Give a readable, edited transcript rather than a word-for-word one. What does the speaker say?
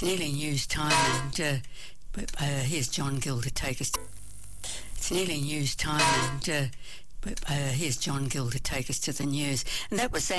It's nearly news time, and here's John Gill to take us. It's nearly news time, and here's John Gill to take us to the news. And that was that.